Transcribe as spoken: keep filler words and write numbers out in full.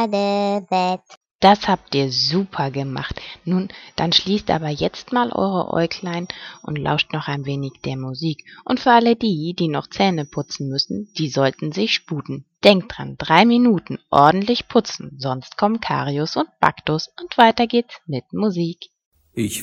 Badebett. Das habt ihr super gemacht. Nun, dann schließt aber jetzt mal eure Äuglein und lauscht noch ein wenig der Musik. Und für alle die, die noch Zähne putzen müssen, die sollten sich sputen. Denkt dran, drei Minuten ordentlich putzen, sonst kommen Karius und Baktus und weiter geht's mit Musik. Ich